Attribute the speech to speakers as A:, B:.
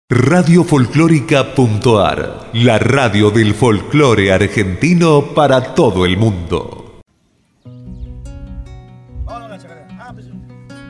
A: Radiofolclórica.ar, la radio del folclore argentino para todo el mundo.